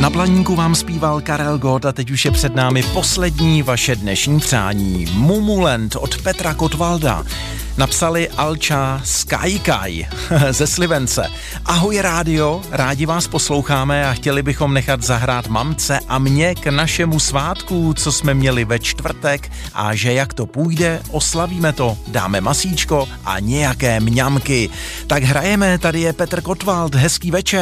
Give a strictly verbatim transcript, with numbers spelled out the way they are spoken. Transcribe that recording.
Na Planíku vám zpíval Karel Gott a teď už je před námi poslední vaše dnešní přání. Mumulent od Petra Kotwalda. Napsali Alča Skykai ze Slivence. Ahoj rádio, rádi vás posloucháme a chtěli bychom nechat zahrát mamce a mě k našemu svátku, co jsme měli ve čtvrtek, a že jak to půjde, oslavíme to, dáme masíčko a nějaké mňamky. Tak hrajeme, tady je Petr Kotwald, hezký večer.